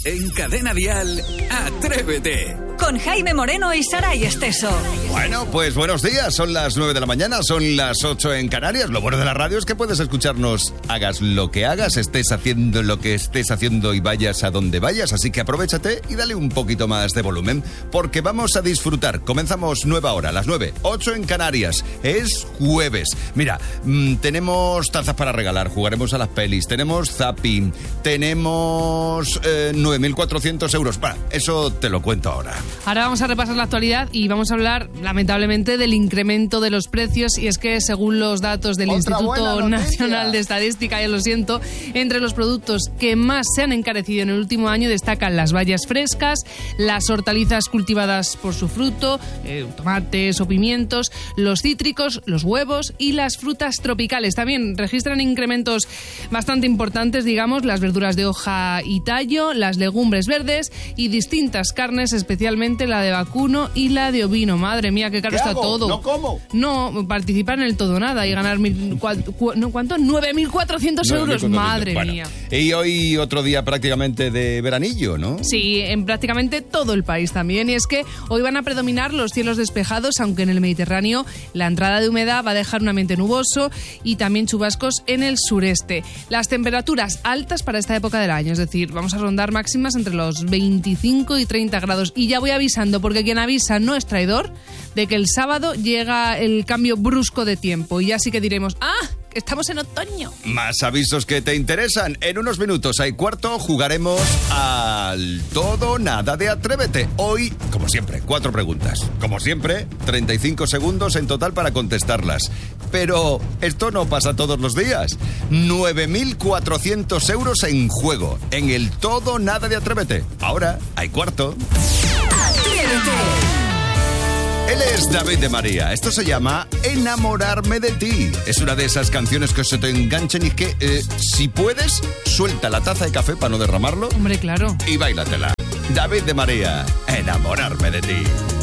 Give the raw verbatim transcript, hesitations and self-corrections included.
En Cadena Dial, Atrévete. Con Jaime Moreno y Saray Esteso. Bueno, pues buenos días. Son las nueve de la mañana, son las ocho en Canarias. Lo bueno de la radio es que puedes escucharnos, hagas lo que hagas, estés haciendo lo que estés haciendo y vayas a donde vayas. Así que aprovéchate y dale un poquito más de volumen, porque vamos a disfrutar. Comenzamos nueva hora, las nueve, ocho en Canarias. Es jueves. Mira, mmm, tenemos tazas para regalar, jugaremos a las pelis, tenemos zapping, tenemos eh, nueve mil cuatrocientos euros. Bueno, eso te lo cuento ahora. Ahora vamos a repasar la actualidad y vamos a hablar, lamentablemente, del incremento de los precios. Y es que, según los datos del Otra Instituto Nacional de Estadística, ya lo siento, entre los productos que más se han encarecido en el último año destacan las bayas frescas, las hortalizas cultivadas por su fruto, eh, tomates o pimientos, los cítricos, los huevos y las frutas tropicales. También registran incrementos bastante importantes, digamos, las verduras de hoja y tallo, las legumbres verdes y distintas carnes, especialmente la de vacuno y la de ovino. Madre mía, qué caro ¿Qué está hago? todo. ¿No como? No, participar en el todo nada y ganar mil, cua, cua, no, ¿cuánto? nueve mil cuatrocientos euros. Madre bueno, mía. Y hoy otro día prácticamente de veranillo, ¿no? Sí, en prácticamente todo el país también. Y es que hoy van a predominar los cielos despejados, aunque en el Mediterráneo la entrada de humedad va a dejar un ambiente nuboso y también chubascos en el sureste. Las temperaturas altas para esta época del año, es decir, vamos a rondar máximas entre los veinticinco y treinta grados. Y ya voy avisando, porque quien avisa no es traidor, de que el sábado llega el cambio brusco de tiempo. Y ya sí que diremos, ¡ah! Estamos en otoño. Más avisos que te interesan. En unos minutos, hay cuarto, jugaremos al todo o nada de Atrévete. Hoy, como siempre, cuatro preguntas. Como siempre, treinta y cinco segundos en total para contestarlas. Pero esto no pasa todos los días. nueve mil cuatrocientos euros en juego. En el todo o nada de Atrévete. Ahora, hay cuarto. Atrévete. Él es David de María. Esto se llama Enamorarme de ti. Es una de esas canciones que se te enganchan y que, eh, si puedes, suelta la taza de café para no derramarlo. Hombre, claro. Y báilatela. David de María, Enamorarme de ti.